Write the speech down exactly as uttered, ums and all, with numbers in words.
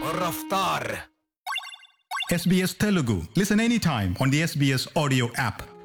और रफ्तार। S B S Telugu. Listen anytime on the S B S Audio app.